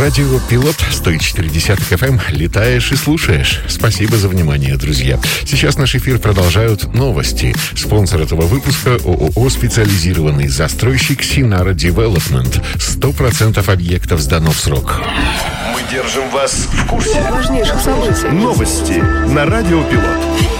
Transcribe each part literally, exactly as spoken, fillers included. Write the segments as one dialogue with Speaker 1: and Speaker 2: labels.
Speaker 1: Радио Пилот сто четыре десятых эф эм. Летаешь и слушаешь. Спасибо за внимание, друзья. Сейчас наш эфир продолжают новости. Спонсор этого выпуска — ООО «Специализированный застройщик Синара Девелопмент». Сто процентов объектов сдано в срок.
Speaker 2: Мы держим вас в курсе
Speaker 3: важнейших событий.
Speaker 2: Новости на Радио Пилот.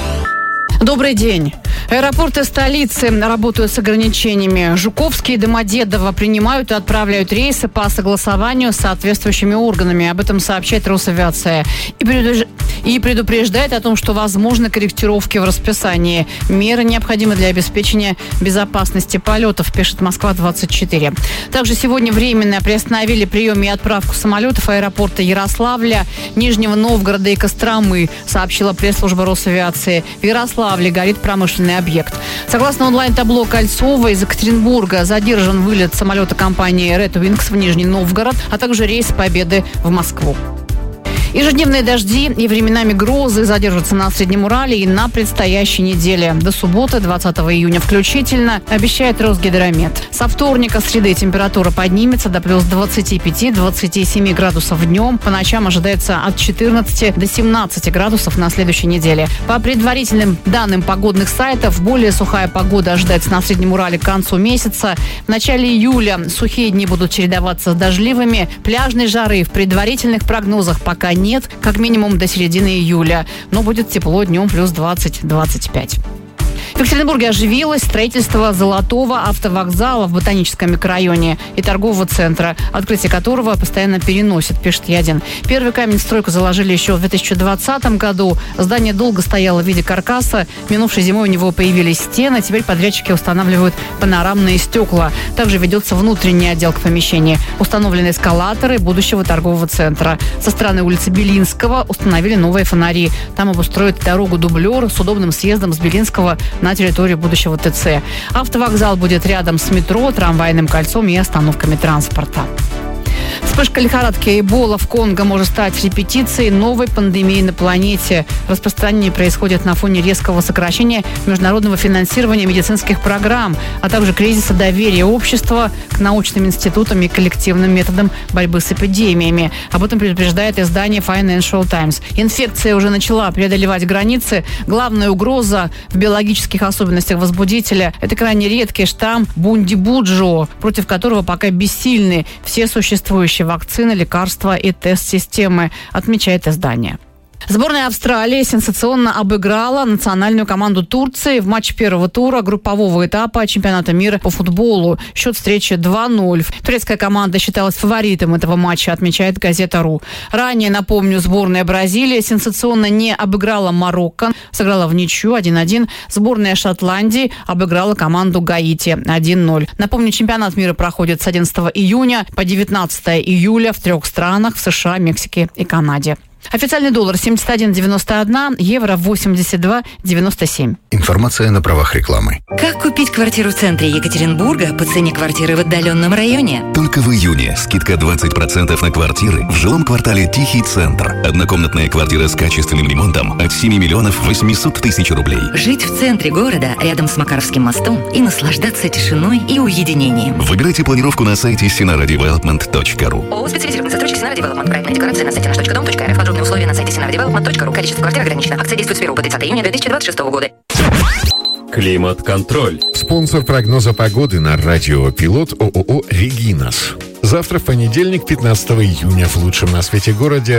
Speaker 3: Добрый день. Аэропорты столицы работают с ограничениями. Жуковский и Домодедово принимают и отправляют рейсы по согласованию с соответствующими органами. Об этом сообщает Росавиация. И, предуж... и предупреждает о том, что возможны корректировки в расписании. Меры необходимы для обеспечения безопасности полетов, пишет Москва двадцать четыре. Также сегодня временно приостановили прием и отправку самолетов аэропорта Ярославля, Нижнего Новгорода и Костромы, сообщила пресс-служба Росавиации. В Ярославле горит промышленный объект. Согласно онлайн-табло Кольцова, из Екатеринбурга задержан вылет самолета компании Red Wings в Нижний Новгород, а также рейс Победы в Москву. Ежедневные дожди и временами грозы задержатся на Среднем Урале и на предстоящей неделе. До субботы, двадцатого июня включительно, обещает Росгидромет. Со вторника, среды температура поднимется до плюс двадцати пяти — двадцати семи градусов днем. По ночам ожидается от четырнадцати до семнадцати градусов на следующей неделе. По предварительным данным погодных сайтов, более сухая погода ожидается на Среднем Урале к концу месяца. В начале июля сухие дни будут чередоваться с дождливыми. Пляжной жары в предварительных прогнозах пока нет. Нет, как минимум до середины июля. Но будет тепло днем плюс двадцать — двадцать пять. В Екатеринбурге оживилось строительство Золотого автовокзала в Ботаническом микрорайоне и торгового центра, открытие которого постоянно переносит, пишет Ядин. Первый камень в стройку заложили еще в две тысячи двадцатом году. Здание долго стояло в виде каркаса. Минувшей зимой у него появились стены. Теперь подрядчики устанавливают панорамные стекла. Также ведется внутренняя отделка помещения. Установлены эскалаторы будущего торгового центра. Со стороны улицы Белинского установили новые фонари. Там обустроят дорогу-дублер с удобным съездом с Белинского на территории будущего ТЦ. Автовокзал будет рядом с метро, трамвайным кольцом и остановками транспорта. Вспышка лихорадки Эбола в Конго может стать репетицией новой пандемии на планете. Распространение происходит на фоне резкого сокращения международного финансирования медицинских программ, а также кризиса доверия общества к научным институтам и коллективным методам борьбы с эпидемиями. Об этом предупреждает издание Financial Times. Инфекция уже начала преодолевать границы. Главная угроза в биологических особенностях возбудителя – это крайне редкий штамм Бундибуджо, против которого пока бессильны все существующие вакцины, лекарства и тест-системы, отмечает издание. Сборная Австралии сенсационно обыграла национальную команду Турции в матче первого тура группового этапа чемпионата мира по футболу. Счет встречи два ноль. Турецкая команда считалась фаворитом этого матча, отмечает газета РУ. Ранее, напомню, сборная Бразилии сенсационно не обыграла Марокко, сыграла в ничью один один. Сборная Шотландии обыграла команду Гаити один ноль. Напомню, чемпионат мира проходит с одиннадцатого июня по девятнадцатого июля в трех странах: в США, Мексике и Канаде. Официальный доллар семьдесят один девяносто один, евро восемьдесят два девяносто семь.
Speaker 4: Информация на правах рекламы.
Speaker 5: Как купить квартиру в центре Екатеринбурга по цене квартиры в отдаленном районе?
Speaker 6: Только в июне скидка двадцать процентов на квартиры в жилом квартале Тихий Центр. Однокомнатная квартира с качественным ремонтом от семи миллионов восемьсот тысяч рублей.
Speaker 5: Жить в центре города, рядом с Макаровским мостом, и наслаждаться тишиной и уединением.
Speaker 6: Выбирайте планировку на сайте синара девелопмент точка ру.
Speaker 5: ООО «Специализированный застройщик Синара Девелопмент». Проектная декорация на сайте наш точка дом точка рф. Подробные условия на сайте синара девелопмент точка ру. Количество квартир ограничено. Акция действует с первого по тридцатое июня две тысячи двадцать шестого года.
Speaker 2: Климат-контроль.
Speaker 1: Спонсор прогноза погоды на Радио Пилот — ООО «Регинас». Завтра, в понедельник, пятнадцатого июня, в лучшем на свете городе